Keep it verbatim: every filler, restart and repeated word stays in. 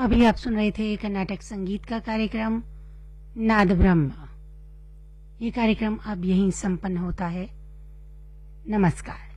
अभी आप सुन रहे थे कर्नाटक संगीत का कार्यक्रम नाद ब्रह्म। ये कार्यक्रम अब यहीं संपन्न होता है। नमस्कार।